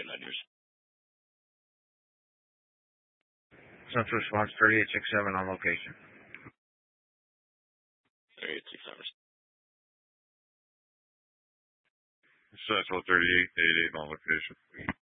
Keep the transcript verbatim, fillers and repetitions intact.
waiting on yours. Central response thirty-eight six seven on location. thirty-eight six seven. Central thirty-eight eighty-eight on location.